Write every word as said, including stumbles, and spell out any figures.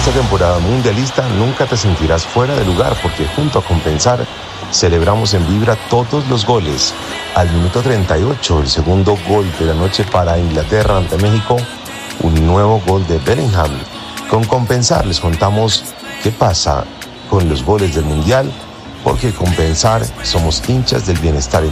esta temporada mundialista nunca te sentirás fuera de lugar porque junto a Compensar celebramos en Vibra todos los goles. Al minuto treinta y ocho, el segundo gol de la noche para Inglaterra ante México, un nuevo gol de Bellingham. Con Compensar les contamos qué pasa con los goles del Mundial, porque Compensar somos hinchas del bienestar.